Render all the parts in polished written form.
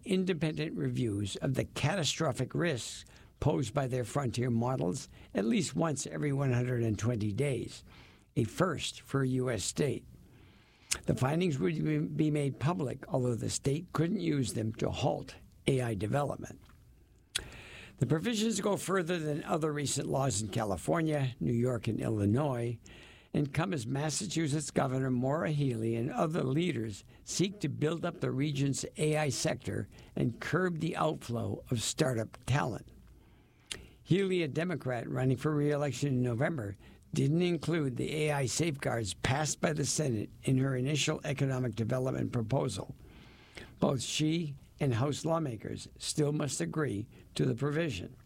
independent reviews of the catastrophic risks posed by their frontier models at least once every 120 days, a first for a U.S. state. The findings would be made public, although the state couldn't use them to halt AI development. The provisions go further than other recent laws in California, New York, and Illinois, and come as Massachusetts Governor Maura Healey and other leaders seek to build up the region's AI sector and curb the outflow of startup talent. Healey, a Democrat running for re-election in November, didn't include the AI safeguards passed by the Senate in her initial economic development proposal. Both she and House lawmakers still must agree to the provision.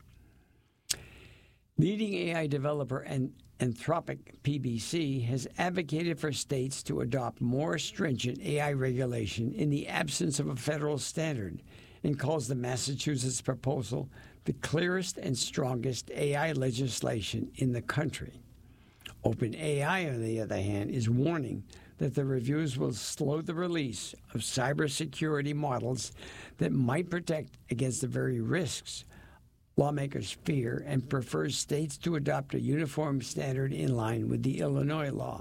Leading AI developer Anthropic PBC has advocated for states to adopt more stringent AI regulation in the absence of a federal standard and calls the Massachusetts proposal the clearest and strongest AI legislation in the country. OpenAI, on the other hand, is warning that the reviews will slow the release of cybersecurity models that might protect against the very risks lawmakers fear and prefers states to adopt a uniform standard in line with the Illinois law.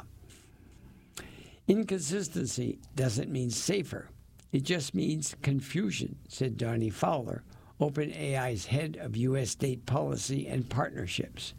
Inconsistency doesn't mean safer. It just means confusion, said Donnie Fowler, OpenAI's head of U.S. state policy and partnerships.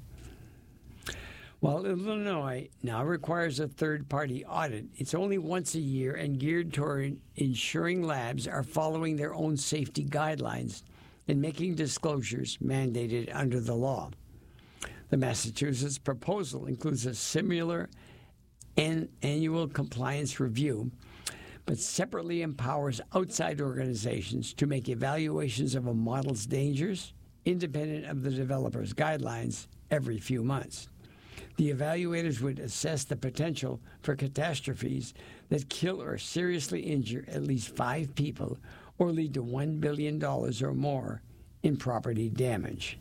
While Illinois now requires a third-party audit, it's only once a year and geared toward ensuring labs are following their own safety guidelines and making disclosures mandated under the law. The Massachusetts proposal includes a similar annual compliance review, but separately empowers outside organizations to make evaluations of a model's dangers, independent of the developer's guidelines, every few months. The evaluators would assess the potential for catastrophes that kill or seriously injure at least 5 people or lead to $1 billion or more in property damage.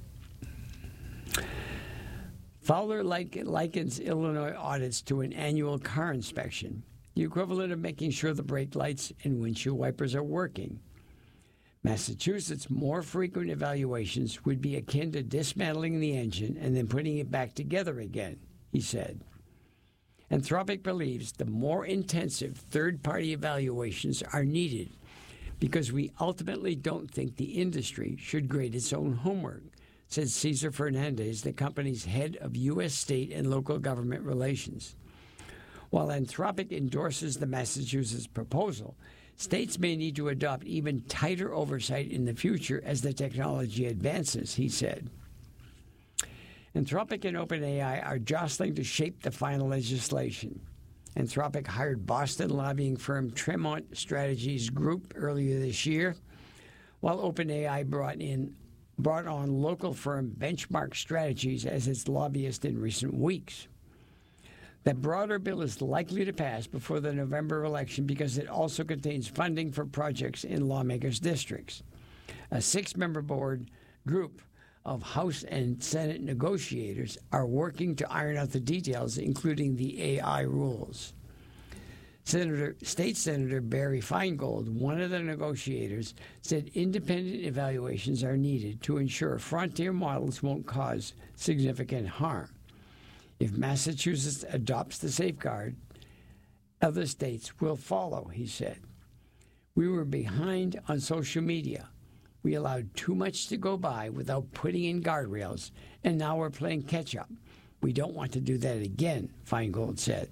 Fowler likens Illinois audits to an annual car inspection, the equivalent of making sure the brake lights and windshield wipers are working. Massachusetts' more frequent evaluations would be akin to dismantling the engine and then putting it back together again, he said. Anthropic believes the more intensive third-party evaluations are needed because we ultimately don't think the industry should grade its own homework, said Cesar Fernandez, the company's head of U.S. state and local government relations. While Anthropic endorses the Massachusetts proposal, states may need to adopt even tighter oversight in the future as the technology advances, he said. Anthropic and OpenAI are jostling to shape the final legislation. Anthropic hired Boston lobbying firm Tremont Strategies Group earlier this year, while OpenAI brought on local firm Benchmark Strategies as its lobbyist in recent weeks. The broader bill is likely to pass before the November election because it also contains funding for projects in lawmakers' districts. A 6-member board group of House and Senate negotiators are working to iron out the details, including the AI rules. State Senator Barry Feingold, one of the negotiators, said independent evaluations are needed to ensure frontier models won't cause significant harm. If Massachusetts adopts the safeguard, other states will follow, he said. We were behind on social media. We allowed too much to go by without putting in guardrails, and now we're playing catch-up. We don't want to do that again, Feingold said.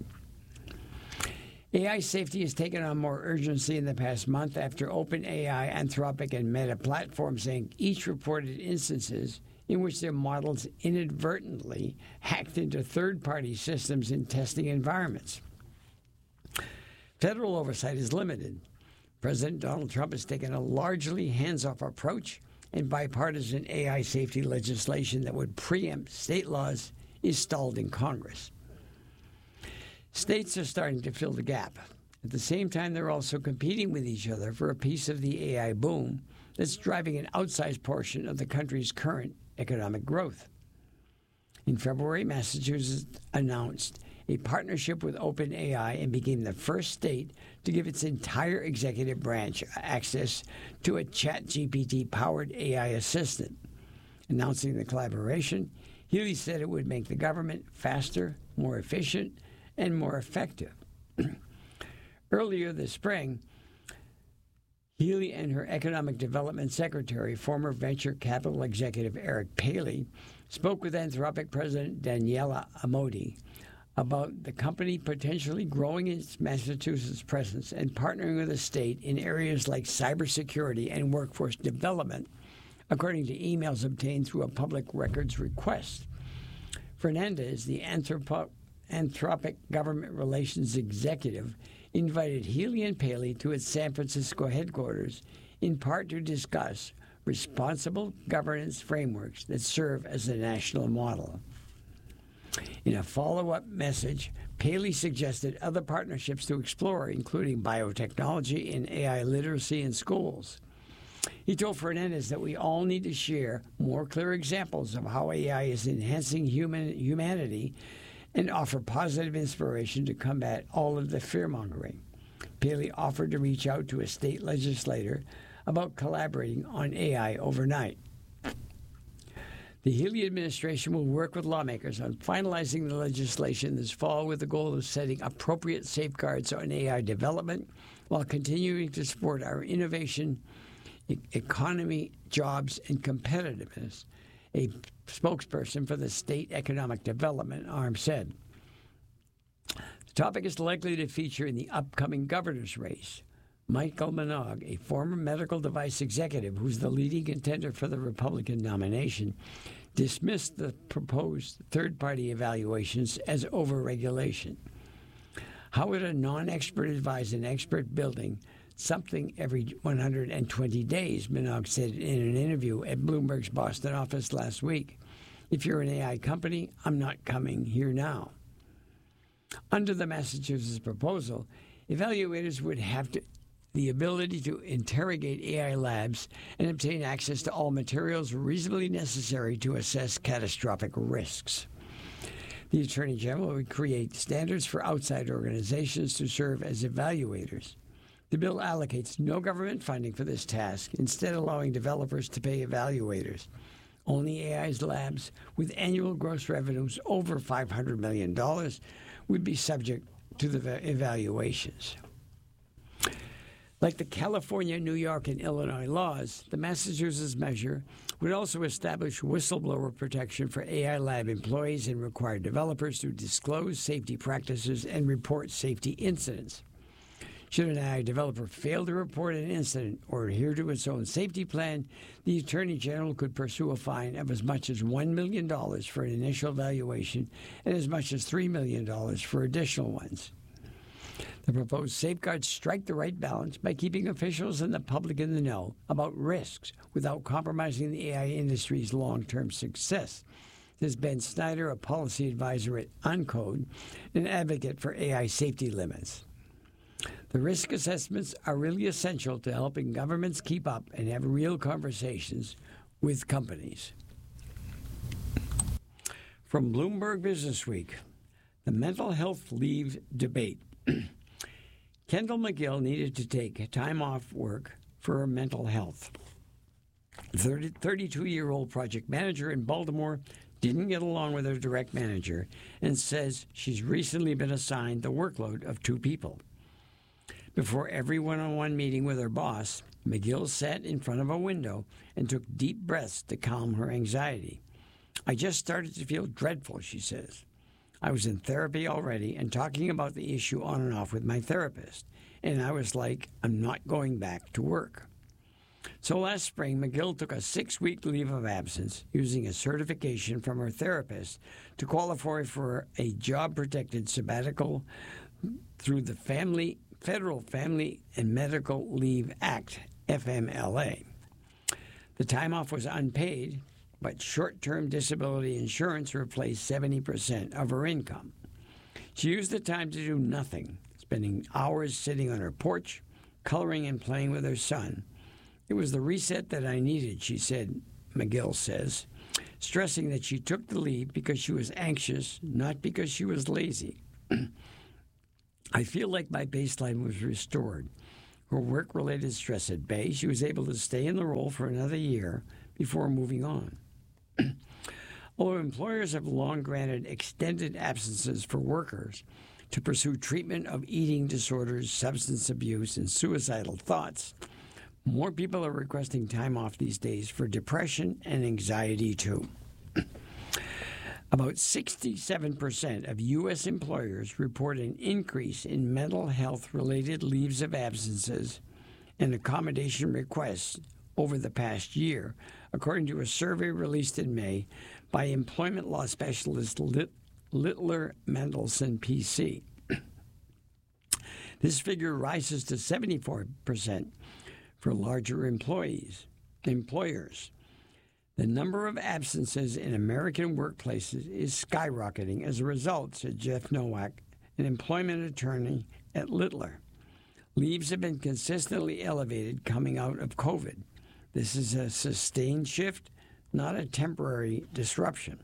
AI safety has taken on more urgency in the past month after OpenAI, Anthropic, and Meta Platforms Inc. each reported instances in which their models inadvertently hacked into third-party systems in testing environments. Federal oversight is limited. President Donald Trump has taken a largely hands-off approach, and bipartisan AI safety legislation that would preempt state laws is stalled in Congress. States are starting to fill the gap. At the same time, they're also competing with each other for a piece of the AI boom that's driving an outsized portion of the country's current economic growth. In February, Massachusetts announced a partnership with OpenAI and became the first state to give its entire executive branch access to a ChatGPT-powered AI assistant. Announcing the collaboration, Healy said it would make the government faster, more efficient, and more effective. Earlier this spring, Healy and her Economic Development Secretary, former venture capital executive Eric Paley, spoke with Anthropic President Daniela Amodi about the company potentially growing its Massachusetts presence and partnering with the state in areas like cybersecurity and workforce development, according to emails obtained through a public records request. Fernandez, the Anthropic Government Relations Executive, invited Healy and Paley to its San Francisco headquarters, in part to discuss responsible governance frameworks that serve as a national model. In a follow-up message, Paley suggested other partnerships to explore, including biotechnology and AI literacy in schools. He told Fernandez that we all need to share more clear examples of how AI is enhancing humanity and offer positive inspiration to combat all of the fear-mongering. Paley offered to reach out to a state legislator about collaborating on AI overnight. The Healy administration will work with lawmakers on finalizing the legislation this fall with the goal of setting appropriate safeguards on AI development while continuing to support our innovation, economy, jobs, and competitiveness. A spokesperson for the State Economic Development Arm said. The topic is likely to feature in the upcoming governor's race. Michael Minogue, a former medical device executive who's the leading contender for the Republican nomination, dismissed the proposed third-party evaluations as overregulation. How would a non-expert advise an expert building something every 120 days, Minogue said in an interview at Bloomberg's Boston office last week. If you're an AI company, I'm not coming here now. Under the Massachusetts proposal, evaluators would have the ability to interrogate AI labs and obtain access to all materials reasonably necessary to assess catastrophic risks. The Attorney General would create standards for outside organizations to serve as evaluators. The bill allocates no government funding for this task, instead allowing developers to pay evaluators. Only AI's labs with annual gross revenues over $500 million would be subject to the evaluations. Like the California, New York, and Illinois laws, the Massachusetts measure would also establish whistleblower protection for AI lab employees and require developers to disclose safety practices and report safety incidents. Should an AI developer fail to report an incident or adhere to its own safety plan, the Attorney General could pursue a fine of as much as $1 million for an initial evaluation and as much as $3 million for additional ones. The proposed safeguards strike the right balance by keeping officials and the public in the know about risks without compromising the AI industry's long-term success, says Ben Snyder, a policy advisor at Uncode, an advocate for AI safety limits. The risk assessments are really essential to helping governments keep up and have real conversations with companies. From Bloomberg Businessweek, the mental health leave debate. Kendall McGill needed to take time off work for her mental health. 32-year-old project manager in Baltimore didn't get along with her direct manager and says she's recently been assigned the workload of 2 people. Before every one-on-one meeting with her boss, McGill sat in front of a window and took deep breaths to calm her anxiety. I just started to feel dreadful, she says. I was in therapy already and talking about the issue on and off with my therapist, and I was like, I'm not going back to work. So last spring, McGill took a 6-week leave of absence using a certification from her therapist to qualify for a job-protected sabbatical through the Federal Family and Medical Leave Act, FMLA. The time off was unpaid, but short-term disability insurance replaced 70% of her income. She used the time to do nothing, spending hours sitting on her porch, coloring and playing with her son. It was the reset that I needed, she said, McGill says, stressing that she took the leave because she was anxious, not because she was lazy. I feel like my baseline was restored. Her work-related stress at bay, she was able to stay in the role for another year before moving on. Although employers have long granted extended absences for workers to pursue treatment of eating disorders, substance abuse, and suicidal thoughts, more people are requesting time off these days for depression and anxiety too. About 67% of U.S. employers report an increase in mental health-related leaves of absences and accommodation requests over the past year, according to a survey released in May by employment law specialist Littler Mendelson, PC. This figure rises to 74% for larger employers. The number of absences in American workplaces is skyrocketing as a result, said Jeff Nowak, an employment attorney at Littler. Leaves have been consistently elevated coming out of COVID. This is a sustained shift, not a temporary disruption.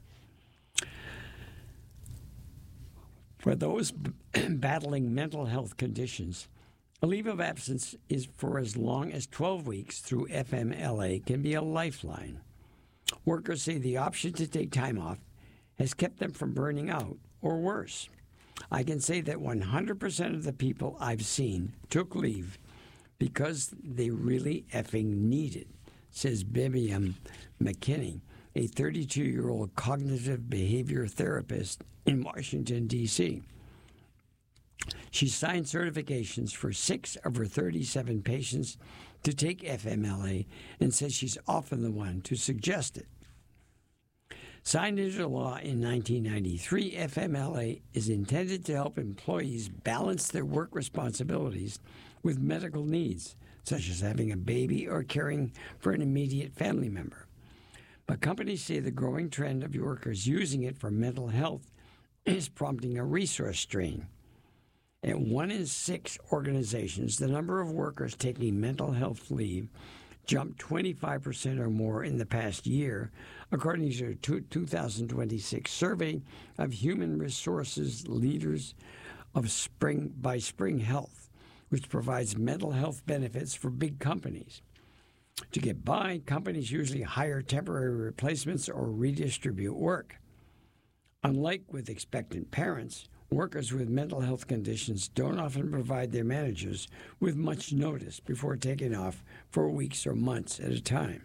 For those battling mental health conditions, a leave of absence is for as long as 12 weeks through FMLA can be a lifeline. Workers say the option to take time off has kept them from burning out, or worse. I can say that 100% of the people I've seen took leave because they really effing need it, says Bibiam McKinney, a 32-year-old cognitive behavior therapist in Washington, D.C. She signed certifications for 6 of her 37 patients to take FMLA and says she's often the one to suggest it. Signed into law in 1993, FMLA is intended to help employees balance their work responsibilities with medical needs, such as having a baby or caring for an immediate family member. But companies say the growing trend of workers using it for mental health is prompting a resource strain. At 1 in 6 organizations, the number of workers taking mental health leave jumped 25% or more in the past year, according to a 2026 survey of human resources leaders of Spring Health, which provides mental health benefits for big companies. To get by, companies usually hire temporary replacements or redistribute work. Unlike with expectant parents, workers with mental health conditions don't often provide their managers with much notice before taking off for weeks or months at a time.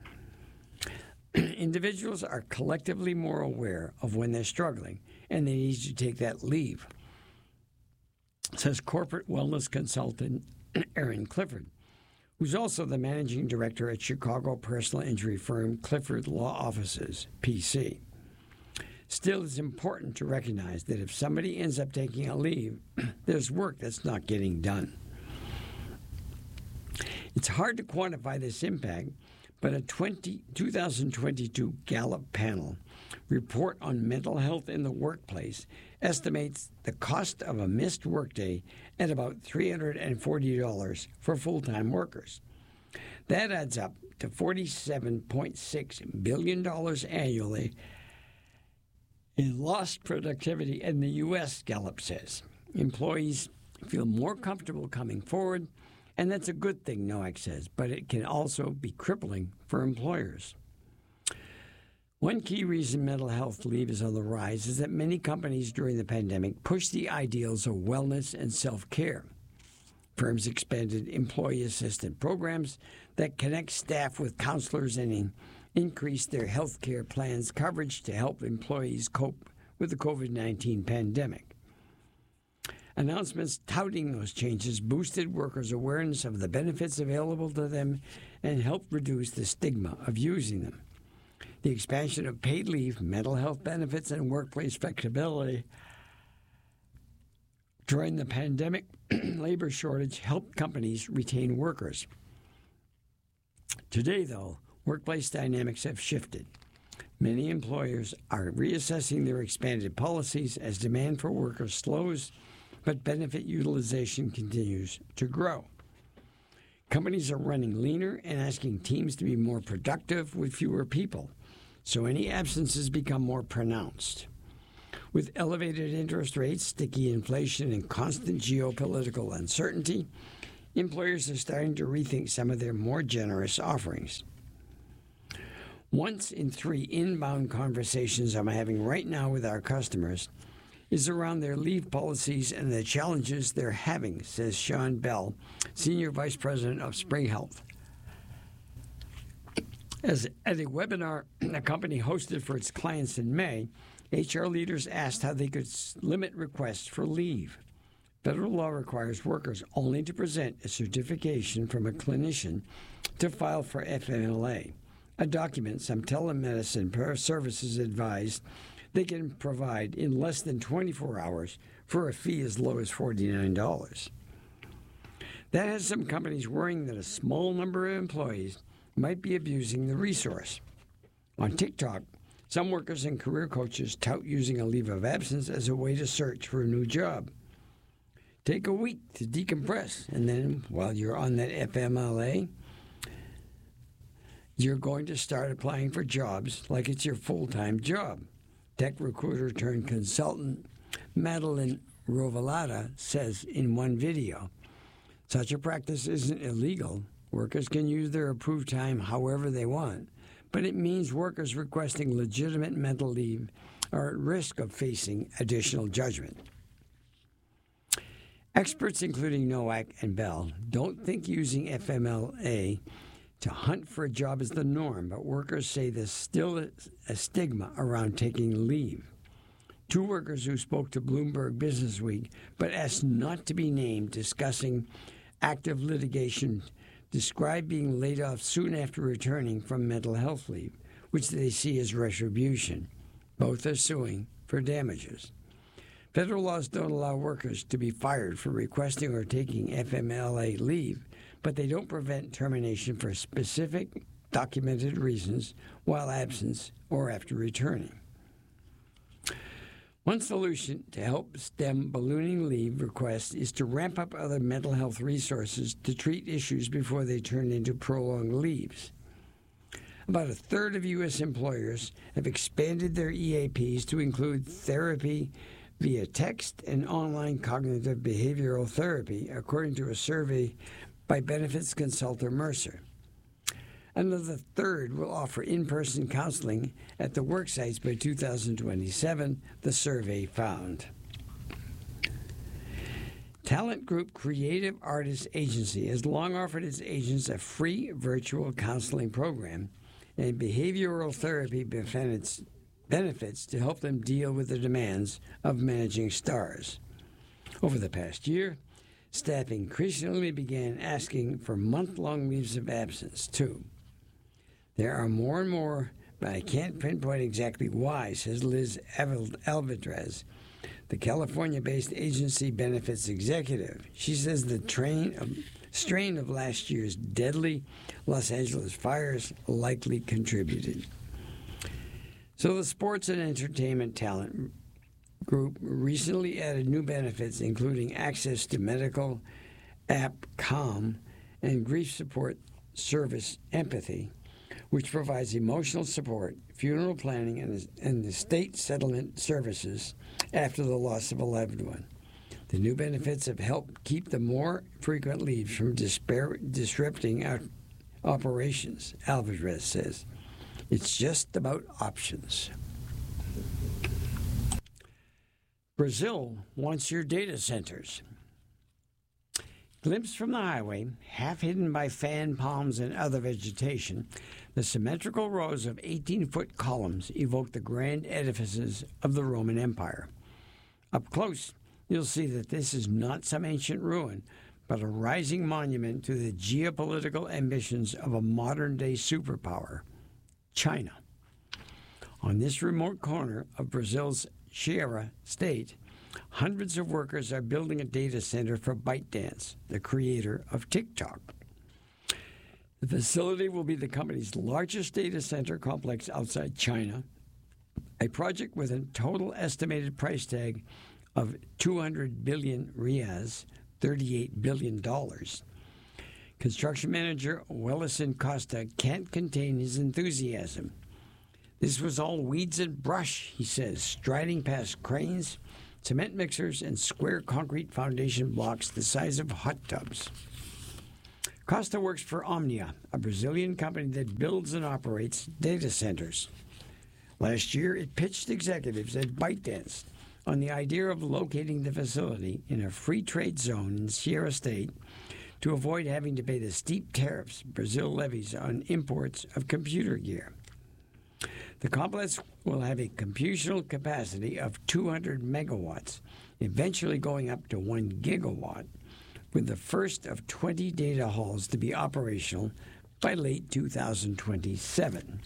Individuals are collectively more aware of when they're struggling, and they need to take that leave, says corporate wellness consultant Erin Clifford, who's also the managing director at Chicago personal injury firm Clifford Law Offices, PC. Still, it's important to recognize that if somebody ends up taking a leave, there's work that's not getting done. It's hard to quantify this impact, but a 2022 Gallup panel report on mental health in the workplace estimates the cost of a missed workday at about $340 for full-time workers. That adds up to $47.6 billion annually in lost productivity in the U.S., Gallup says. Employees feel more comfortable coming forward, and that's a good thing, Nowak says, but it can also be crippling for employers. One key reason mental health leave is on the rise is that many companies during the pandemic pushed the ideals of wellness and self-care. Firms expanded employee-assisted programs that connect staff with counselors and increased their health care plans coverage to help employees cope with the COVID-19 pandemic. Announcements touting those changes boosted workers' awareness of the benefits available to them and helped reduce the stigma of using them. The expansion of paid leave, mental health benefits, and workplace flexibility during the pandemic labor shortage helped companies retain workers. Today, though, workplace dynamics have shifted. Many employers are reassessing their expanded policies as demand for workers slows, but benefit utilization continues to grow. Companies are running leaner and asking teams to be more productive with fewer people, so any absences become more pronounced. With elevated interest rates, sticky inflation, and constant geopolitical uncertainty, employers are starting to rethink some of their more generous offerings. Once in 3 inbound conversations I'm having right now with our customers is around their leave policies and the challenges they're having, says Sean Bell, Senior Vice President of Spring Health. At a webinar the company hosted for its clients in May, HR leaders asked how they could limit requests for leave. Federal law requires workers only to present a certification from a clinician to file for FMLA, a document some telemedicine services advise they can provide in less than 24 hours for a fee as low as $49. That has some companies worrying that a small number of employees might be abusing the resource. On TikTok, some workers and career coaches tout using a leave of absence as a way to search for a new job. Take a week to decompress, and then while you're on that FMLA, you're going to start applying for jobs like it's your full-time job. Tech recruiter turned consultant Madeline Rovalada says in one video, such a practice isn't illegal. Workers can use their approved time however they want, but it means workers requesting legitimate mental leave are at risk of facing additional judgment. Experts, including Nowak and Bell, don't think using FMLA to hunt for a job is the norm, but workers say there's still a stigma around taking leave. 2 workers who spoke to Bloomberg Businessweek but asked not to be named discussing active litigation described being laid off soon after returning from mental health leave, which they see as retribution. Both are suing for damages. Federal laws don't allow workers to be fired for requesting or taking FMLA leave, but they don't prevent termination for specific documented reasons while absent or after returning. One solution to help stem ballooning leave requests is to ramp up other mental health resources to treat issues before they turn into prolonged leaves. About a third of U.S. employers have expanded their EAPs to include therapy via text and online cognitive behavioral therapy, according to a survey by benefits consultant Mercer. Another third will offer in-person counseling at the work sites by 2027, the survey found. Talent group Creative Artists Agency has long offered its agents a free virtual counseling program and behavioral therapy benefits to help them deal with the demands of managing stars. Over the past year, staff increasingly began asking for month-long leaves of absence, too. There are more and more, but I can't pinpoint exactly why, says Liz Alvarez, the California-based agency benefits executive. She says the strain of last year's deadly Los Angeles fires likely contributed. So the sports and entertainment talent group recently added new benefits, including access to medical app Calm and grief support service Empathy, which provides emotional support, funeral planning, and estate settlement services after the loss of a loved one. The new benefits have helped keep the more frequent leaves from disrupting our operations, Alvarez says. It's just about options. Brazil wants your data centers. Glimpsed from the highway, half hidden by fan palms and other vegetation, the symmetrical rows of 18-foot columns evoke the grand edifices of the Roman Empire. Up close, you'll see that this is not some ancient ruin, but a rising monument to the geopolitical ambitions of a modern-day superpower, China. On this remote corner of Brazil's Ceará state, hundreds of workers are building a data center for ByteDance, the creator of TikTok. The facility will be the company's largest data center complex outside China, a project with a total estimated price tag of 200 billion reais, $38 billion. Construction manager Wellison Costa can't contain his enthusiasm. This was all weeds and brush, he says, striding past cranes, cement mixers, and square concrete foundation blocks the size of hot tubs. Costa works for Omnia, a Brazilian company that builds and operates data centers. Last year, it pitched executives at ByteDance on the idea of locating the facility in a free trade zone in Ceará State to avoid having to pay the steep tariffs Brazil levies on imports of computer gear. The complex will have a computational capacity of 200 megawatts, eventually going up to 1 gigawatt, with the first of 20 data halls to be operational by late 2027.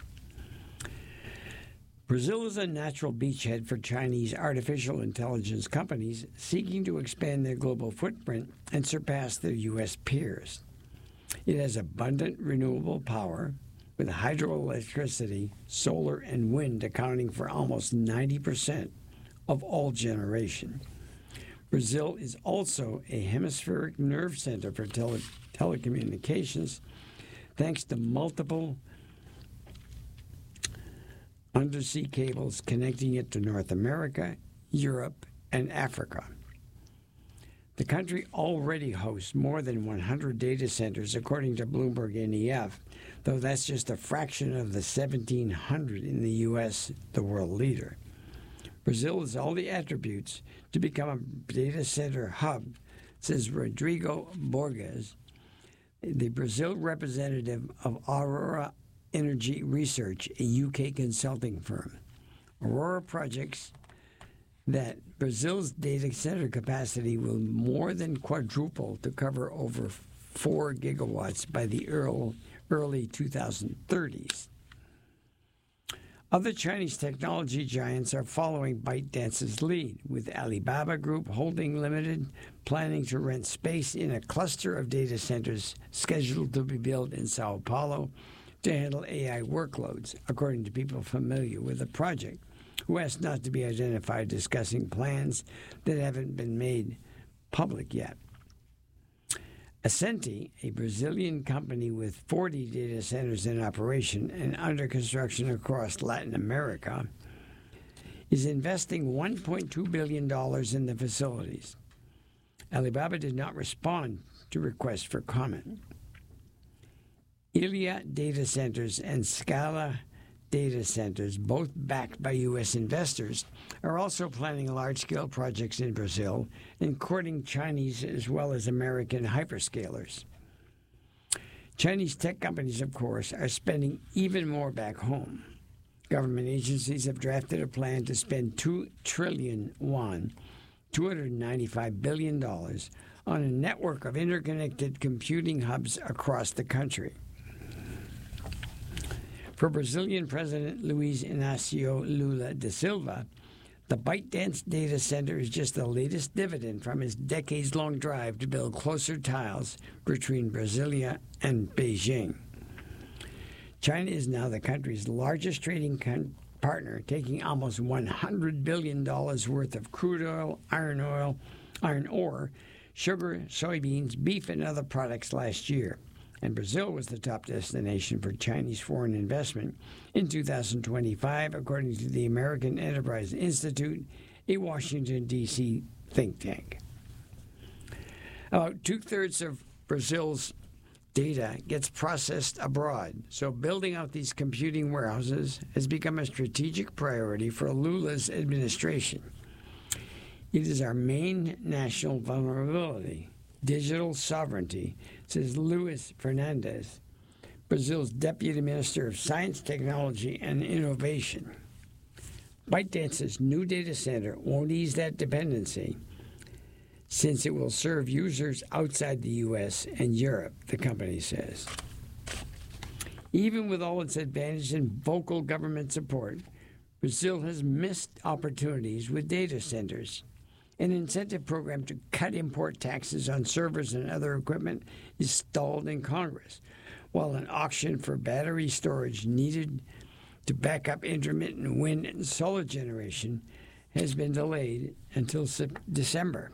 Brazil is a natural beachhead for Chinese artificial intelligence companies seeking to expand their global footprint and surpass their U.S. peers. It has abundant renewable power, with hydroelectricity, solar, and wind accounting for almost 90% of all generation. Brazil is also a hemispheric nerve center for telecommunications, thanks to multiple undersea cables connecting it to North America, Europe, and Africa. The country already hosts more than 100 data centers, according to Bloomberg NEF, though that's just a fraction of the 1,700 in the U.S., the world leader. Brazil has all the attributes to become a data center hub, says Rodrigo Borges, the Brazil representative of Aurora Energy Research, a UK consulting firm. Aurora projects that Brazil's data center capacity will more than quadruple to cover over 4 gigawatts by the early 2030s. Other Chinese technology giants are following ByteDance's lead, with Alibaba Group Holding Limited planning to rent space in a cluster of data centers scheduled to be built in Sao Paulo to handle AI workloads, according to people familiar with the project, who asked not to be identified, discussing plans that haven't been made public yet. Ascenty, a Brazilian company with 40 data centers in operation and under construction across Latin America, is investing $1.2 billion in the facilities. Alibaba did not respond to requests for comment. Ilia Data Centers and Scala Data Centers, both backed by U.S. investors, are also planning large-scale projects in Brazil and courting Chinese as well as American hyperscalers. Chinese tech companies, of course, are spending even more back home. Government agencies have drafted a plan to spend 2 trillion yuan, $295 billion, on a network of interconnected computing hubs across the country. For Brazilian President Luiz Inácio Lula da Silva, the ByteDance data center is just the latest dividend from his decades-long drive to build closer ties between Brasilia and Beijing. China is now the country's largest trading partner, taking almost $100 billion worth of crude oil, iron ore, sugar, soybeans, beef, and other products last year. And Brazil was the top destination for Chinese foreign investment in 2025, according to the American Enterprise Institute, a Washington, D.C. think tank. About two-thirds of Brazil's data gets processed abroad, so building out these computing warehouses has become a strategic priority for Lula's administration. It is our main national vulnerability, digital sovereignty, says Luis Fernandes, Brazil's Deputy Minister of Science, Technology, and Innovation. ByteDance's new data center won't ease that dependency, since it will serve users outside the U.S. and Europe, the company says. Even with all its advantages and vocal government support, Brazil has missed opportunities with data centers. An incentive program to cut import taxes on servers and other equipment is stalled in Congress, while an auction for battery storage needed to back up intermittent wind and solar generation has been delayed until December.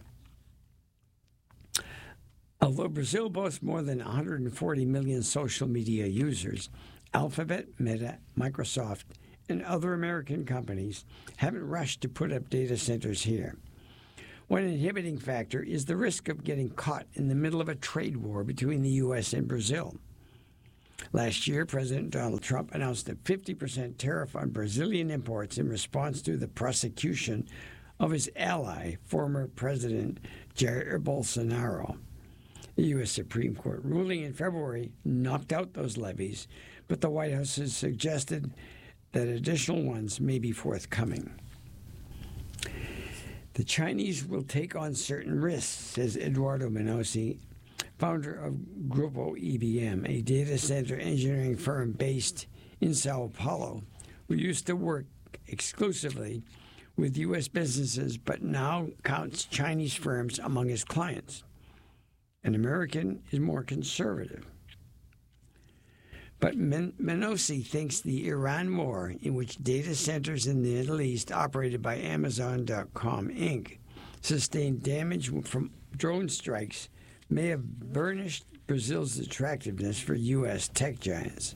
Although Brazil boasts more than 140 million social media users, Alphabet, Meta, Microsoft, and other American companies haven't rushed to put up data centers here. One inhibiting factor is the risk of getting caught in the middle of a trade war between the U.S. and Brazil. Last year, President Donald Trump announced a 50% tariff on Brazilian imports in response to the prosecution of his ally, former President Jair Bolsonaro. The U.S. Supreme Court ruling in February knocked out those levies, but the White House has suggested that additional ones may be forthcoming. The Chinese will take on certain risks, says Eduardo Menossi, founder of Grupo EBM, a data center engineering firm based in Sao Paulo, who used to work exclusively with U.S. businesses but now counts Chinese firms among his clients. An American is more conservative. But Menossi thinks the Iran war, in which data centers in the Middle East operated by Amazon.com Inc. sustained damage from drone strikes, may have burnished Brazil's attractiveness for U.S. tech giants.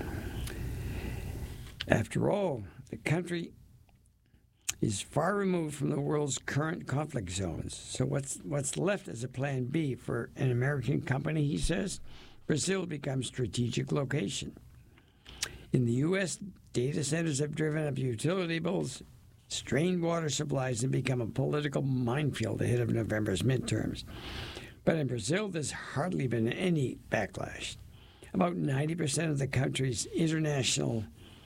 After all, the country is far removed from the world's current conflict zones. So what's left as a plan B for an American company, he says? Brazil becomes strategic location. In the U.S., data centers have driven up utility bills, strained water supplies, and become a political minefield ahead of November's midterms. But in Brazil, there's hardly been any backlash. About 90% of the country's international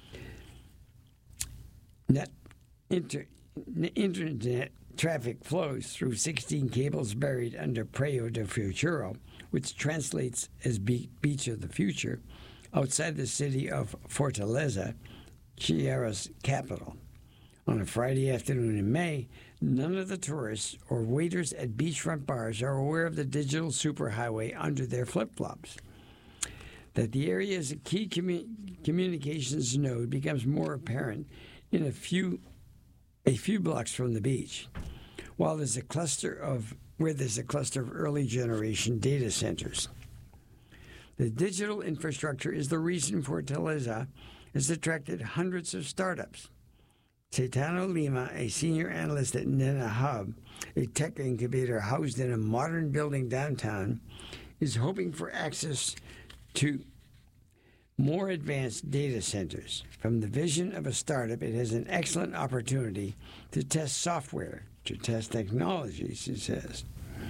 internet traffic flows through 16 cables buried under Praia do Futuro, which translates as Beach of the Future, outside the city of Fortaleza, Ceará capital. On a Friday afternoon in May, none of the tourists or waiters at beachfront bars are aware of the digital superhighway under their flip-flops. That the area is a key communications node becomes more apparent in a few blocks from the beach, while there's a cluster of early generation data centers. The digital infrastructure is the reason Fortaleza has attracted hundreds of startups. Caetano Lima, a senior analyst at Nena Hub, a tech incubator housed in a modern building downtown, is hoping for access to more advanced data centers. From the vision of a startup, it has an excellent opportunity to test software, to test technologies, he says.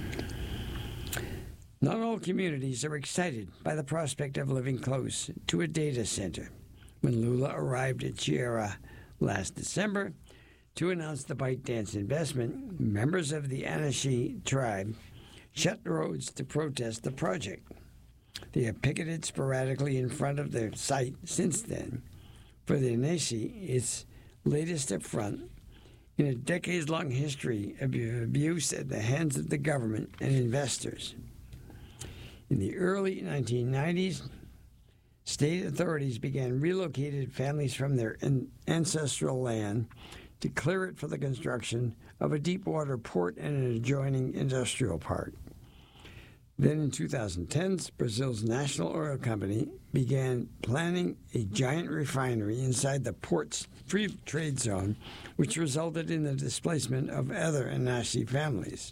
Not all communities are excited by the prospect of living close to a data center. When Lula arrived at Ceará last December to announce the ByteDance investment, members of the Anashi tribe shut roads to protest the project. They have picketed sporadically in front of their site since then. For the Anashi, its latest affront in a decades-long history of abuse at the hands of the government and investors. In the early 1990s, state authorities began relocating families from their ancestral land to clear it for the construction of a deep-water port and an adjoining industrial park. Then in 2010, Brazil's national oil company began planning a giant refinery inside the port's free trade zone, which resulted in the displacement of other Anashi families.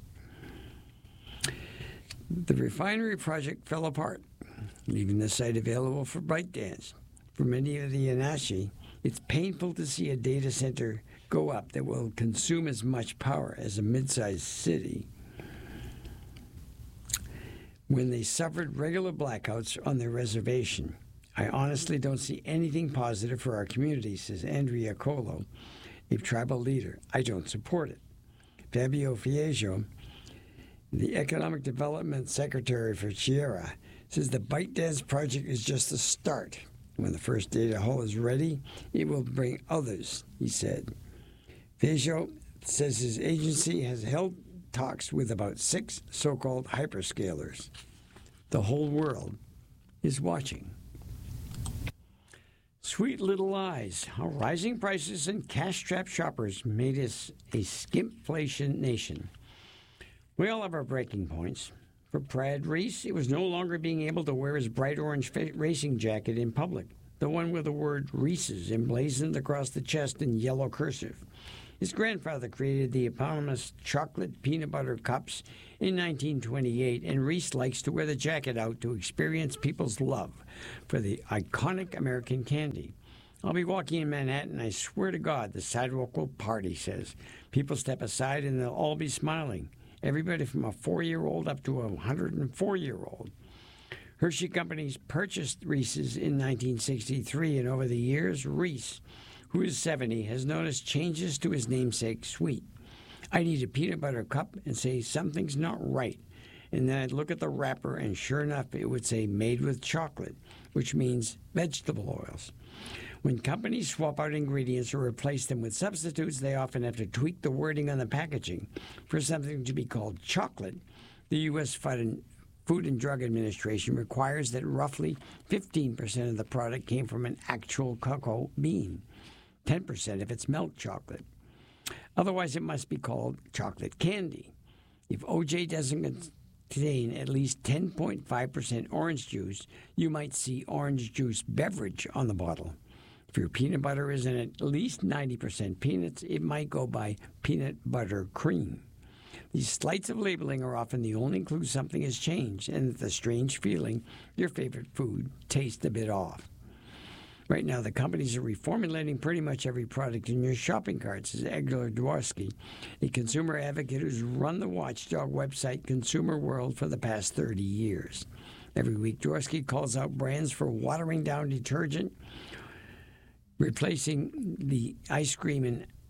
The refinery project fell apart, leaving the site available for ByteDance. For many of the Anashi, it's painful to see a data center go up that will consume as much power as a mid-sized city. When they suffered regular blackouts on their reservation, I honestly don't see anything positive for our community, says Andrea Colo, a tribal leader. I don't support it. Fabio Fiejo, the Economic Development Secretary for Ceará, says the ByteDance project is just the start. When the first data hall is ready, it will bring others, he said. Fiejo says his agency has held talks with about 6 so-called hyperscalers. The whole world is watching. Sweet little lies. How rising prices and cash-strapped shoppers made us a skimpflation nation. We all have our breaking points. For Brad Reese, it was no longer being able to wear his bright orange racing jacket in public. the one with the word Reese's emblazoned across the chest in yellow cursive. His grandfather created the eponymous chocolate peanut butter cups in 1928, and Reese likes to wear the jacket out to experience people's love for the iconic American candy. I'll be walking in Manhattan, I swear to God, the sidewalk will part, he says. People step aside and they'll all be smiling. Everybody from a 4-year-old up to a 104-year-old. Hershey Companies purchased Reese's in 1963, and over the years, Reese, who is 70, has noticed changes to his namesake sweet. I'd eat a peanut butter cup and say something's not right, and then I'd look at the wrapper, and sure enough, it would say made with chocolate, which means vegetable oils. When companies swap out ingredients or replace them with substitutes, they often have to tweak the wording on the packaging. For something to be called chocolate, the U.S. Food and Drug Administration requires that roughly 15% of the product came from an actual cocoa bean, 10% if it's milk chocolate. Otherwise, it must be called chocolate candy. If OJ doesn't contain at least 10.5% orange juice, you might see orange juice beverage on the bottle. If your peanut butter isn't at least 90% peanuts, it might go by peanut butter cream. These slights of labeling are often the only clue something has changed and that the strange feeling your favorite food tastes a bit off. Right now, the companies are reformulating pretty much every product in your shopping cart, says Eglar Dworsky, a consumer advocate who's run the watchdog website Consumer World for the past 30 years. Every week, Dworsky calls out brands for watering down detergent, replacing the cream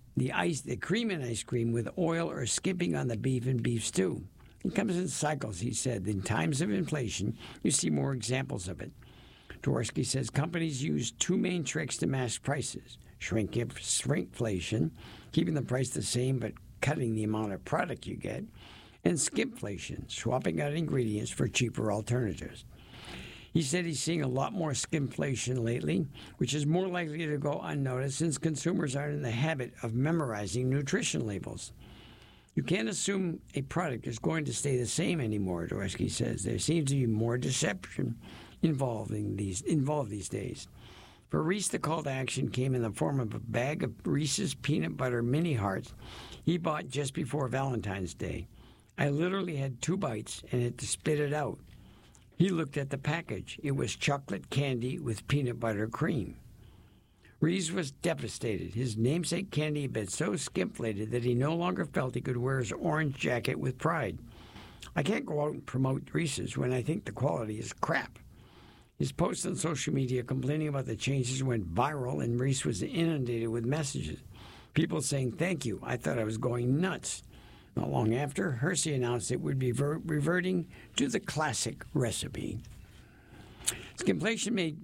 in ice cream with oil, or skipping on the beef in beef stew. It comes in cycles, he said. In times of inflation, you see more examples of it. Dworsky says companies use two main tricks to mask prices: shrinkflation, keeping the price the same but cutting the amount of product you get, and skimpflation, swapping out ingredients for cheaper alternatives. He said he's seeing a lot more skimflation lately, which is more likely to go unnoticed since consumers aren't in the habit of memorizing nutrition labels. You can't assume a product is going to stay the same anymore, Dworsky says. There seems to be more deception involved these days. For Reese, the call to action came in the form of a bag of Reese's peanut butter mini hearts he bought just before Valentine's Day. I literally had 2 bites and had to spit it out. He looked at the package. It was chocolate candy with peanut butter cream. Reese was devastated. His namesake candy had been so skimflated that he no longer felt he could wear his orange jacket with pride. I can't go out and promote Reese's when I think the quality is crap. His post on social media complaining about the changes went viral, and Reese was inundated with messages. People saying, "Thank you. I thought I was going nuts." Not long after, Hershey announced it would be reverting to the classic recipe. Skimflation may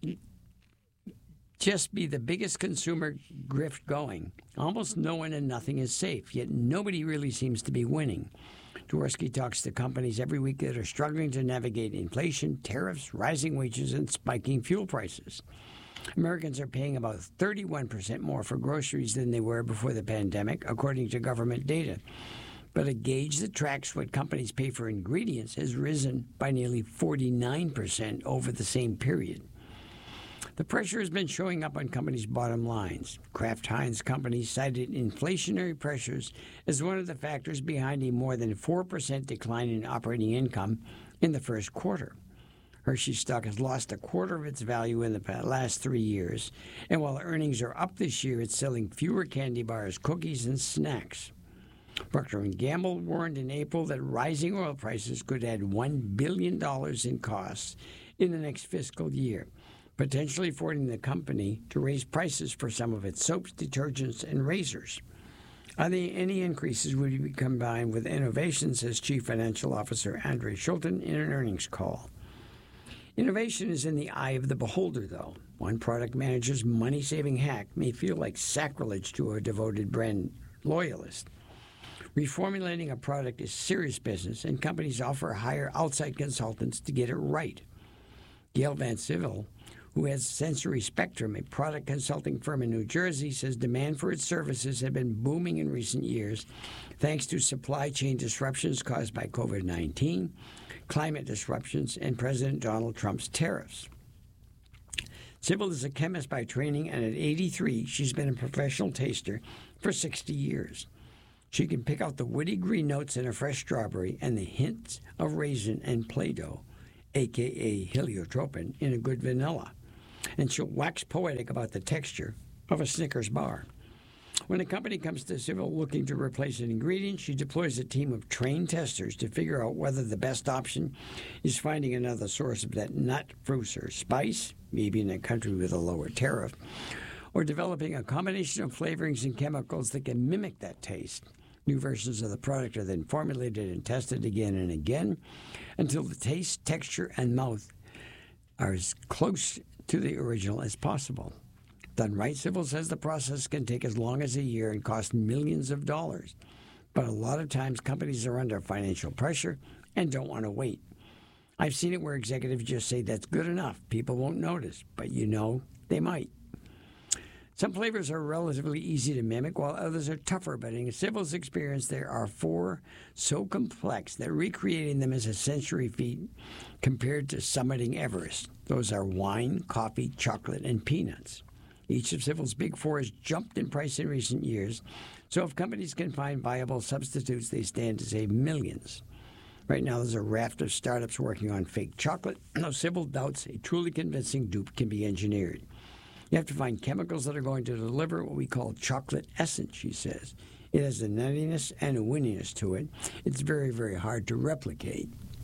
just be the biggest consumer grift going. Almost no one and nothing is safe, yet nobody really seems to be winning. Dworsky talks to companies every week that are struggling to navigate inflation, tariffs, rising wages, and spiking fuel prices. Americans are paying about 31% more for groceries than they were before the pandemic, according to government data. But a gauge that tracks what companies pay for ingredients has risen by nearly 49% over the same period. The pressure has been showing up on companies' bottom lines. Kraft Heinz companies cited inflationary pressures as one of the factors behind a more than 4% decline in operating income in the first quarter. Hershey stock has lost a quarter of its value in the last 3 years, and while earnings are up this year, it's selling fewer candy bars, cookies, and snacks. Procter & Gamble warned in April that rising oil prices could add $1 billion in costs in the next fiscal year, potentially forcing the company to raise prices for some of its soaps, detergents, and razors. Any increases would be combined with innovation, says Chief Financial Officer Andre Schulten in an earnings call. Innovation is in the eye of the beholder, though. One product manager's money-saving hack may feel like sacrilege to a devoted brand loyalist. Reformulating a product is serious business, and companies offer hire outside consultants to get it right. Gail Van Civil, who has Sensory Spectrum, a product consulting firm in New Jersey, says demand for its services have been booming in recent years thanks to supply chain disruptions caused by COVID-19, climate disruptions, and President Donald Trump's tariffs. Sybil is a chemist by training, and at 83, she's been a professional taster for 60 years. She can pick out the woody green notes in a fresh strawberry and the hints of raisin and Play-Doh, a.k.a. heliotropin, in a good vanilla. And she'll wax poetic about the texture of a Snickers bar. When a company comes to Sybil looking to replace an ingredient, she deploys a team of trained testers to figure out whether the best option is finding another source of that nut, fruit, or spice, maybe in a country with a lower tariff, or developing a combination of flavorings and chemicals that can mimic that taste. New versions of the product are then formulated and tested again and again until the taste, texture, and mouth are as close to the original as possible. Done right, Sybil says the process can take as long as a year and cost millions of dollars. But a lot of times companies are under financial pressure and don't want to wait. I've seen it where executives just say that's good enough. People won't notice, but they might. Some flavors are relatively easy to mimic, while others are tougher, but in Sybil's experience, there are 4 so complex that recreating them is a century feat compared to summiting Everest. Those are wine, coffee, chocolate, and peanuts. Each of Sybil's big 4 has jumped in price in recent years, so if companies can find viable substitutes, they stand to save millions. Right now, there's a raft of startups working on fake chocolate, though Sybil doubts a truly convincing dupe can be engineered. You have to find chemicals that are going to deliver what we call chocolate essence, she says. It has a nuttiness and a winniness to it. It's very, very hard to replicate.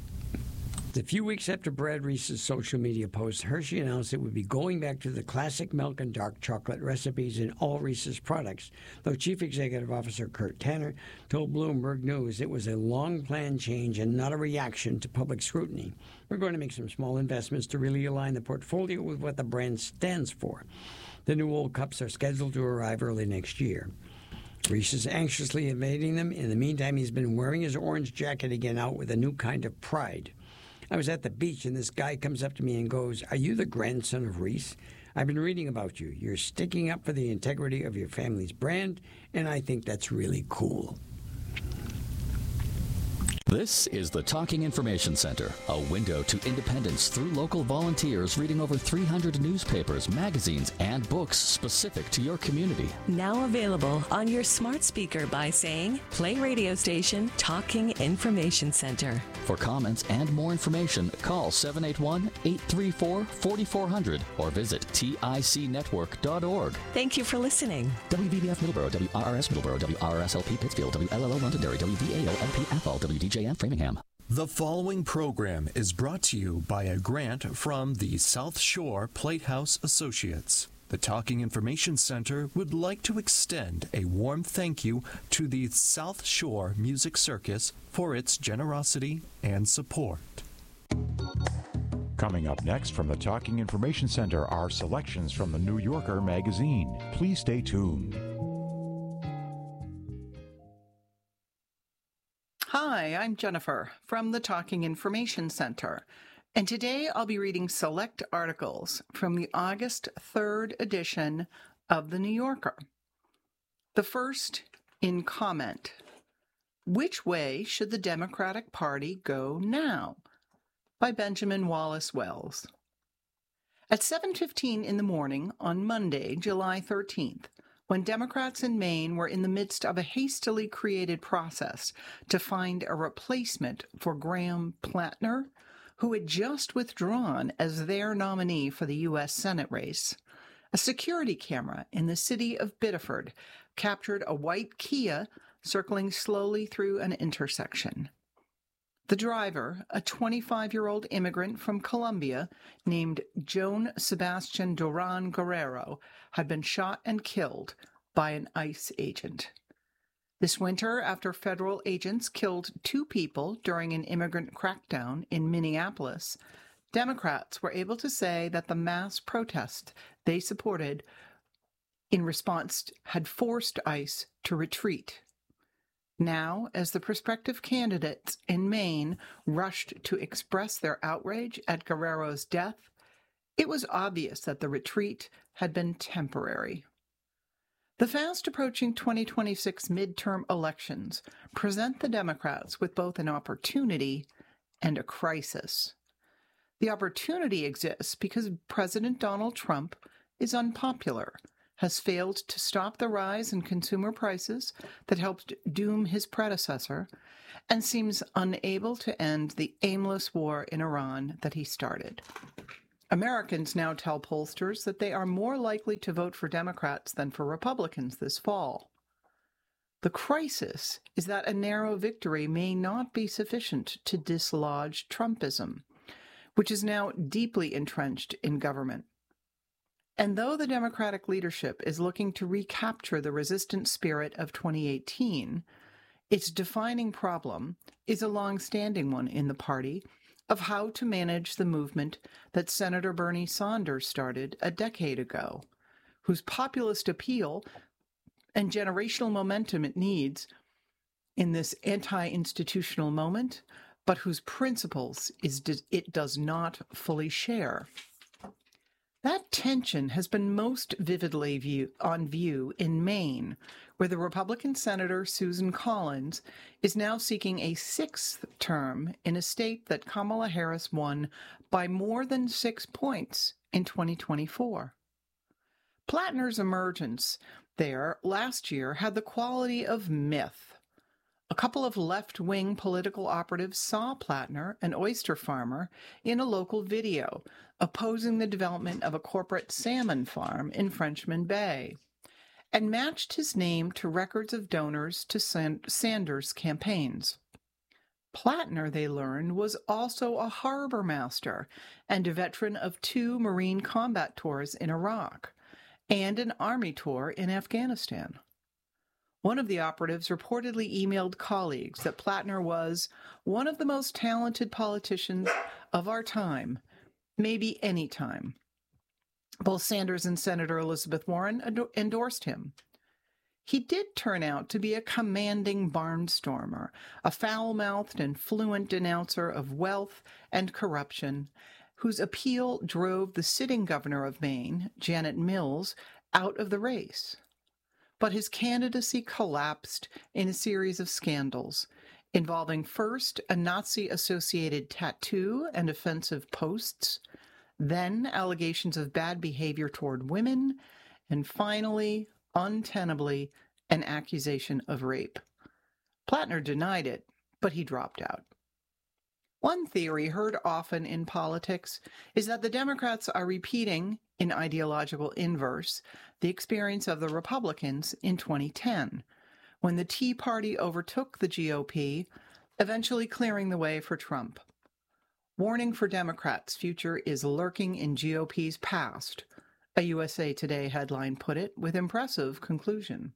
A few weeks after Brad Reese's social media post, Hershey announced it would be going back to the classic milk and dark chocolate recipes in all Reese's products, though Chief Executive Officer Kurt Tanner told Bloomberg News it was a long-planned change and not a reaction to public scrutiny. We're going to make some small investments to really align the portfolio with what the brand stands for. The new old cups are scheduled to arrive early next year. Reese is anxiously evading them. In the meantime, he's been wearing his orange jacket again out with a new kind of pride. I was at the beach, and this guy comes up to me and goes, "Are you the grandson of Reese? I've been reading about you. You're sticking up for the integrity of your family's brand, and I think that's really cool." This is the Talking Information Center, a window to independence through local volunteers reading over 300 newspapers, magazines, and books specific to your community. Now available on your smart speaker by saying, "Play radio station Talking Information Center." For comments and more information, call 781-834-4400 or visit ticnetwork.org. Thank you for listening. WVBF Middleborough, WRRS Middleborough, WRSLP Pittsfield, WLLO Londonderry, WVAO-LP-FL, WDJM Framingham. The following program is brought to you by a grant from the South Shore Platehouse Associates. The Talking Information Center would like to extend a warm thank you to the South Shore Music Circus for its generosity and support. Coming up next from the Talking Information Center are selections from the New Yorker magazine. Please stay tuned. Hi, I'm Jennifer from the Talking Information Center, and today I'll be reading select articles from the August 3rd edition of The New Yorker. The first, in comment, "Which way should the Democratic Party go now?" by Benjamin Wallace Wells. At 7:15 in the morning on Monday, July 13th, when Democrats in Maine were in the midst of a hastily created process to find a replacement for Graham Platner, who had just withdrawn as their nominee for the U.S. Senate race, a security camera in the city of Biddeford captured a white Kia circling slowly through an intersection. The driver, a 25-year-old immigrant from Colombia named Joan Sebastian Duran Guerrero, had been shot and killed by an ICE agent. This winter, after federal agents killed 2 people during an immigrant crackdown in Minneapolis, Democrats were able to say that the mass protest they supported in response had forced ICE to retreat. Now, as the prospective candidates in Maine rushed to express their outrage at Guerrero's death, it was obvious that the retreat had been temporary. The fast-approaching 2026 midterm elections present the Democrats with both an opportunity and a crisis. The opportunity exists because President Donald Trump is unpopular, has failed to stop the rise in consumer prices that helped doom his predecessor, and seems unable to end the aimless war in Iran that he started. Americans now tell pollsters that they are more likely to vote for Democrats than for Republicans this fall. The crisis is that a narrow victory may not be sufficient to dislodge Trumpism, which is now deeply entrenched in government. And though the Democratic leadership is looking to recapture the resistant spirit of 2018, its defining problem is a long-standing one in the party of how to manage the movement that Senator Bernie Sanders started a decade ago, whose populist appeal and generational momentum it needs in this anti-institutional moment, but whose principles it does not fully share. That tension has been most vividly on view in Maine, where the Republican Senator Susan Collins is now seeking a sixth term in a state that Kamala Harris won by more than 6 points in 2024. Plattner's emergence there last year had the quality of myth. A couple of left-wing political operatives saw Plattner, an oyster farmer, in a local video, opposing the development of a corporate salmon farm in Frenchman Bay, and matched his name to records of donors to Sanders' campaigns. Plattner, they learned, was also a harbor master and a veteran of 2 Marine combat tours in Iraq and an Army tour in Afghanistan. One of the operatives reportedly emailed colleagues that Plattner was one of the most talented politicians of our time, maybe any time. Both Sanders and Senator Elizabeth Warren endorsed him. He did turn out to be a commanding barnstormer, a foul-mouthed and fluent denouncer of wealth and corruption, whose appeal drove the sitting governor of Maine, Janet Mills, out of the race. But his candidacy collapsed in a series of scandals, involving first a Nazi-associated tattoo and offensive posts, then allegations of bad behavior toward women, and finally, untenably, an accusation of rape. Plattner denied it, but he dropped out. One theory heard often in politics is that the Democrats are repeating, in ideological inverse, the experience of the Republicans in 2010, when the Tea Party overtook the GOP, eventually clearing the way for Trump. Warning for Democrats' future is lurking in GOP's past, a USA Today headline put it with impressive concision.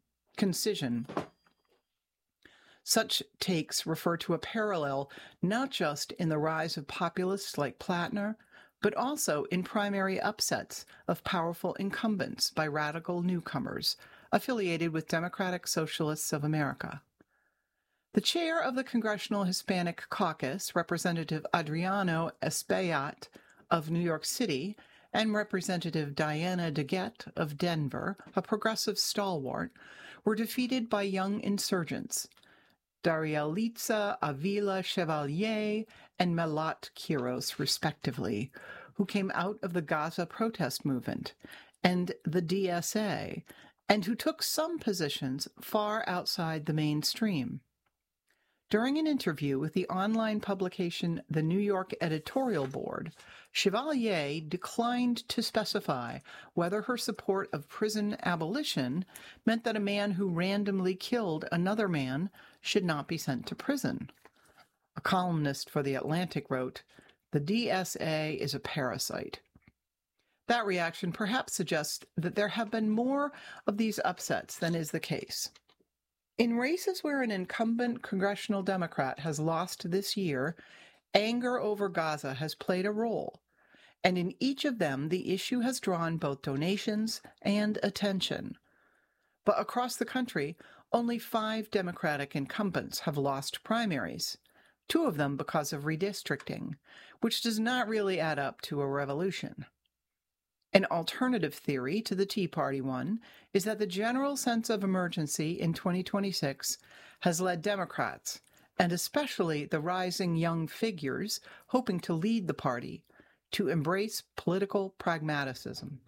Such takes refer to a parallel not just in the rise of populists like Plattner, but also in primary upsets of powerful incumbents by radical newcomers affiliated with Democratic Socialists of America. The chair of the Congressional Hispanic Caucus, Representative Adriano Espaillat of New York City, and Representative Diana DeGette of Denver, a progressive stalwart, were defeated by young insurgents, Darialitza Avila Chevalier and Melat Quiros, respectively, who came out of the Gaza protest movement and the DSA, and who took some positions far outside the mainstream. During an interview with the online publication The New York Editorial Board, Chevalier declined to specify whether her support of prison abolition meant that a man who randomly killed another man should not be sent to prison. A columnist for The Atlantic wrote, "The DSA is a parasite." That reaction perhaps suggests that there have been more of these upsets than is the case. In races where an incumbent congressional Democrat has lost this year, anger over Gaza has played a role, and in each of them the issue has drawn both donations and attention. But across the country, only 5 Democratic incumbents have lost primaries, 2 of them because of redistricting, which does not really add up to a revolution. An alternative theory to the Tea Party one is that the general sense of emergency in 2026 has led Democrats, and especially the rising young figures hoping to lead the party, to embrace political pragmatism.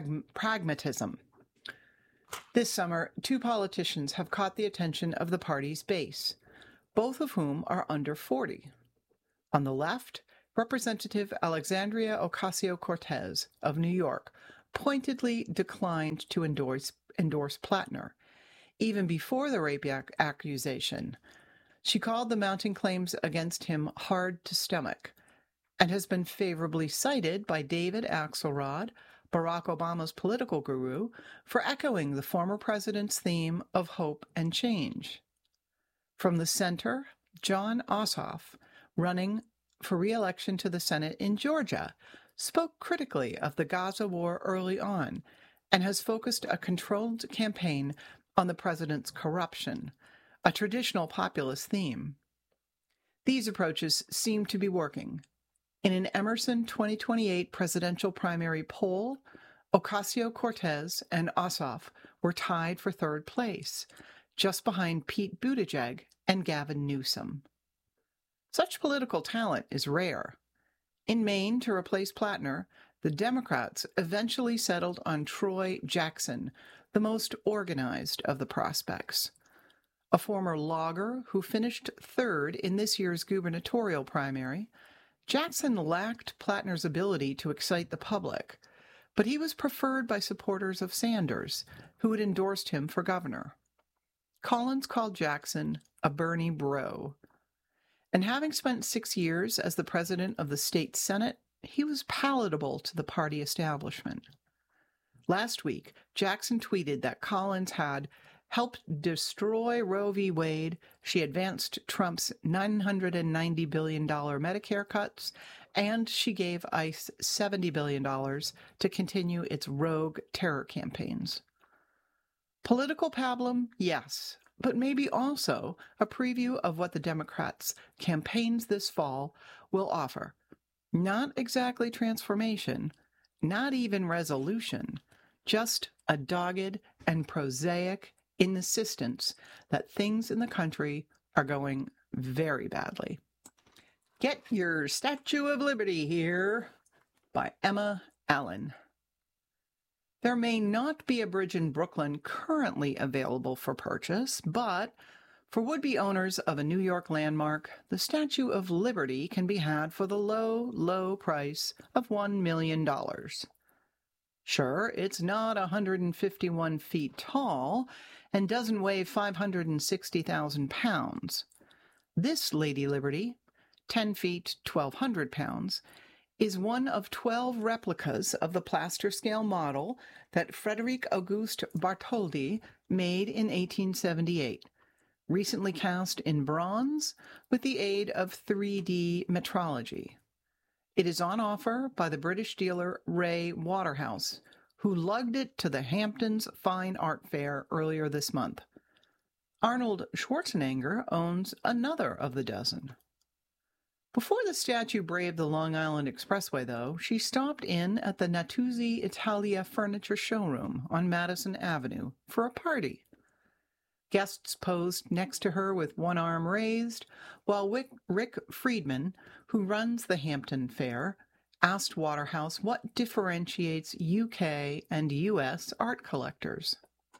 This summer, two politicians have caught the attention of the party's base, both of whom are under 40. On the left, Representative Alexandria Ocasio-Cortez of New York pointedly declined to endorse Platner. Even before the rape accusation, she called the mounting claims against him hard to stomach, and has been favorably cited by David Axelrod, Barack Obama's political guru, for echoing the former president's theme of hope and change. From the center, Jon Ossoff, running for re-election to the Senate in Georgia, spoke critically of the Gaza war early on and has focused a controlled campaign on the president's corruption, a traditional populist theme. These approaches seem to be working. In an Emerson 2028 presidential primary poll, Ocasio-Cortez and Ossoff were tied for third place, just behind Pete Buttigieg and Gavin Newsom. Such political talent is rare. In Maine, to replace Platner, the Democrats eventually settled on Troy Jackson, the most organized of the prospects. A former logger who finished third in this year's gubernatorial primary, Jackson lacked Platner's ability to excite the public, but he was preferred by supporters of Sanders, who had endorsed him for governor. Collins called Jackson a Bernie bro. And having spent 6 years as the president of the state Senate, he was palatable to the party establishment. Last week, Jackson tweeted that Collins had helped destroy Roe v. Wade, she advanced Trump's $990 billion Medicare cuts, and she gave ICE $70 billion to continue its rogue terror campaigns. Political pablum, yes, but maybe also a preview of what the Democrats' campaigns this fall will offer. Not exactly transformation, not even resolution, just a dogged and prosaic insistence that things in the country are going very badly. Get Your Statue of Liberty Here by Emma Allen. There may not be a bridge in Brooklyn currently available for purchase, but for would-be owners of a New York landmark, the Statue of Liberty can be had for the low, low price of $1 million. Sure, it's not 151 feet tall and doesn't weigh 560,000 pounds. This Lady Liberty, 10 feet, 1,200 pounds, is one of 12 replicas of the plaster-scale model that Frederic Auguste Bartholdi made in 1878, recently cast in bronze with the aid of 3D metrology. It is on offer by the British dealer Ray Waterhouse, who lugged it to the Hamptons Fine Art Fair earlier this month. Arnold Schwarzenegger owns another of the dozen. Before the statue braved the Long Island Expressway, though, she stopped in at the Natuzzi Italia Furniture Showroom on Madison Avenue for a party. Guests posed next to her with one arm raised, while Rick Friedman, who runs the Hampton Fair, asked Waterhouse what differentiates UK and US art collectors.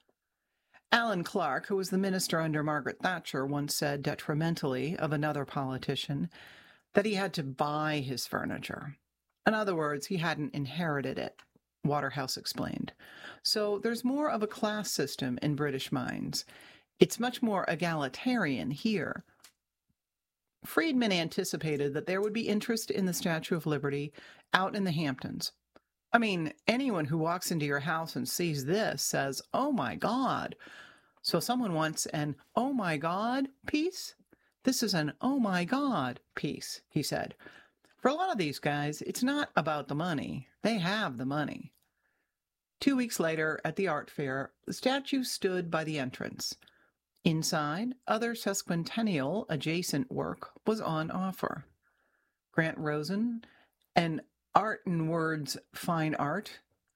Alan Clark, who was the minister under Margaret Thatcher, once said detrimentally of another politician that he had to buy his furniture. In other words, he hadn't inherited it, Waterhouse explained. So there's more of a class system in British minds. It's much more egalitarian here. Friedman anticipated that there would be interest in the Statue of Liberty out in the Hamptons. I mean, anyone who walks into your house and sees this says, "Oh my God." So someone wants an "Oh my God" piece? This is an "Oh my God" piece, he said. For a lot of these guys, it's not about the money. They have the money. 2 weeks later, at the art fair, the statue stood by the entrance. Inside, other sesquicentennial adjacent work was on offer. Grant Rosen and Art and Words Fine Art,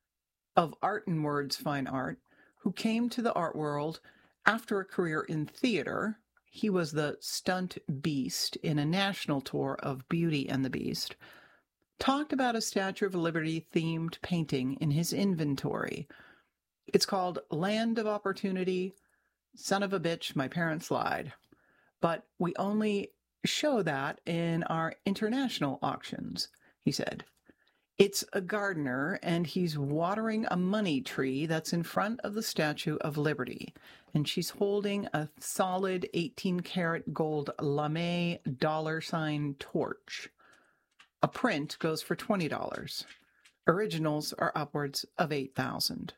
who came to the art world after a career in theater. He was the stunt beast in a national tour of Beauty and the Beast. talked about a Statue of Liberty-themed painting in his inventory. It's called Land of Opportunity, Son of a Bitch, My Parents Lied. But we only show that in our international auctions, he said. It's a gardener, and he's watering a money tree that's in front of the Statue of Liberty, and she's holding a solid 18-karat gold lame $ torch. A print goes for $20. Originals are upwards of $8,000.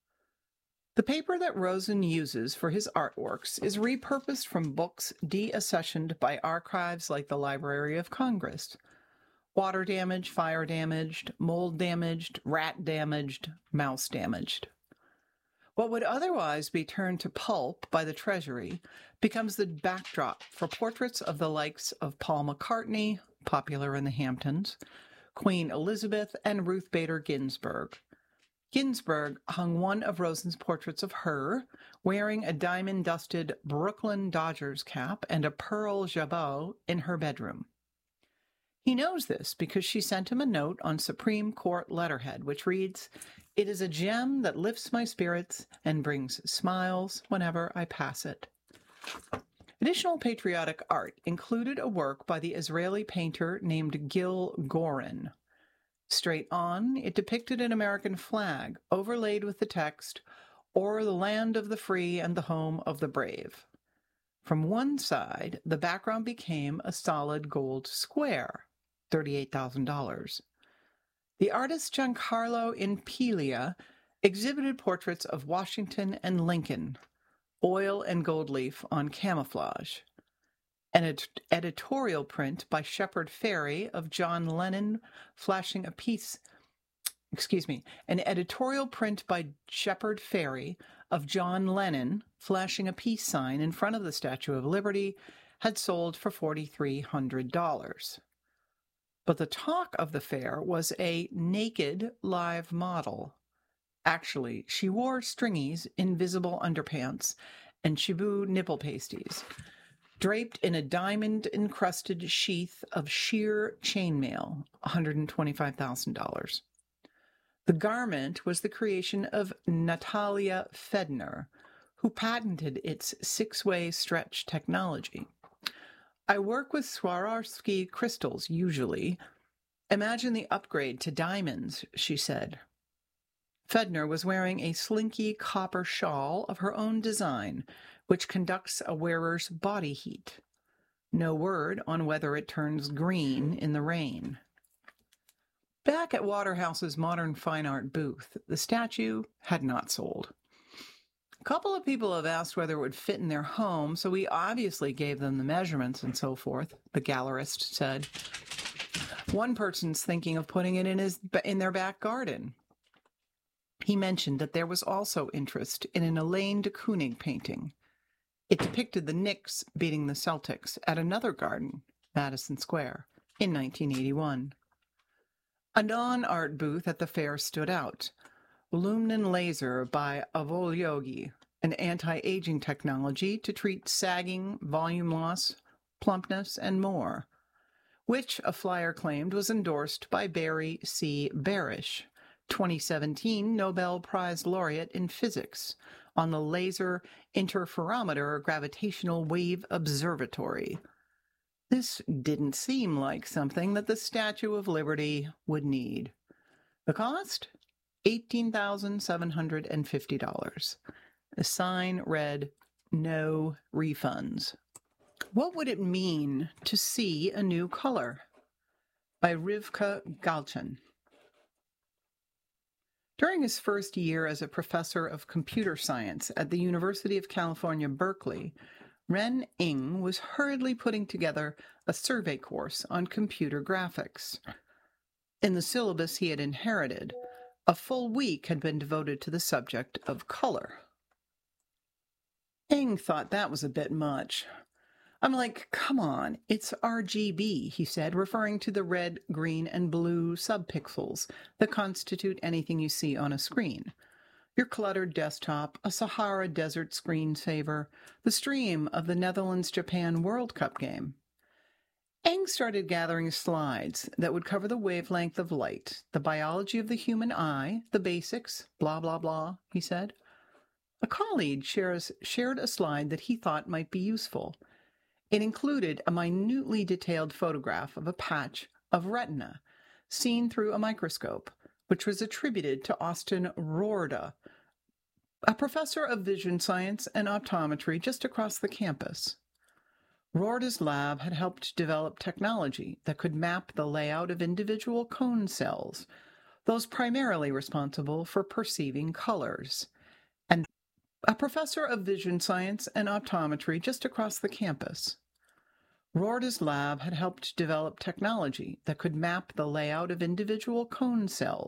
The paper that Rosen uses for his artworks is repurposed from books deaccessioned by archives like the Library of Congress. Water damaged, fire damaged, mold damaged, rat damaged, mouse damaged. What would otherwise be turned to pulp by the Treasury becomes the backdrop for portraits of the likes of Paul McCartney, popular in the Hamptons, Queen Elizabeth, and Ruth Bader Ginsburg. Ginsburg hung one of Rosen's portraits of her, wearing a diamond-dusted Brooklyn Dodgers cap and a pearl jabot in her bedroom. He knows this because she sent him a note on Supreme Court letterhead, which reads, "It is a gem that lifts my spirits and brings smiles whenever I pass it." Additional patriotic art included a work by the Israeli painter named Gil Goren. Straight on, it depicted an American flag overlaid with the text, "O'er the land of the free and the home of the brave." From one side, the background became a solid gold square, $38,000. The artist Giancarlo Impilia exhibited portraits of Washington and Lincoln, oil and gold leaf on camouflage. An editorial print by Shepard Fairey of John Lennon flashing a peace... An editorial print by Shepard Fairey of John Lennon flashing a peace sign in front of the Statue of Liberty had sold for $4,300. But the talk of the fair was a naked live model. Actually, she wore stringies, invisible underpants, and Shibu nipple pasties, draped in a diamond-encrusted sheath of sheer chainmail, $125,000. The garment was the creation of Natalia Fedner, who patented its six-way stretch technology. "I work with Swarovski crystals, usually. Imagine the upgrade to diamonds," she said. Fedner was wearing a slinky copper shawl of her own design, which conducts a wearer's body heat. No word on whether it turns green in the rain. Back at Waterhouse's Modern Fine Art booth, the statue had not sold. A couple of people have asked whether it would fit in their home, so we obviously gave them the measurements and so forth, the gallerist said. One person's thinking of putting it in their back garden. He mentioned that there was also interest in an Elaine de Kooning painting. It depicted the Knicks beating the Celtics at another garden, Madison Square, in 1981. A non-art booth at the fair stood out. Lumnen Laser by Avol-Yogi, an anti-aging technology to treat sagging, volume loss, plumpness, and more, which a flyer claimed was endorsed by Barry C. Barish, 2017 Nobel Prize laureate in physics, on the Laser Interferometer Gravitational Wave Observatory. This didn't seem like something that the Statue of Liberty would need. The cost? $18,750. The sign read, "No refunds." What would it mean to see a new color? By Rivka Galchen. During his first year as a professor of computer science at the University of California, Berkeley, Ren Ing was hurriedly putting together a survey course on computer graphics. In the syllabus he had inherited, a full week had been devoted to the subject of color. Ing thought that was a bit much. I'm like, come on, it's RGB, he said, referring to the red, green, and blue subpixels that constitute anything you see on a screen. Your cluttered desktop, a Sahara Desert screensaver, the stream of the Netherlands-Japan World Cup game. Eng started gathering slides that would cover the wavelength of light, the biology of the human eye, the basics, blah, blah, blah, he said. A colleague shared a slide that he thought might be useful. It included a minutely detailed photograph of a patch of retina seen through a microscope, which was attributed to Austin Roorda, a professor of vision science and optometry just across the campus. Roorda's lab had helped develop technology that could map the layout of individual cone cells, those primarily responsible for perceiving colors. And a professor of vision science and optometry just across the campus. Roorda's lab had helped develop technology that could map the layout of individual cone cells,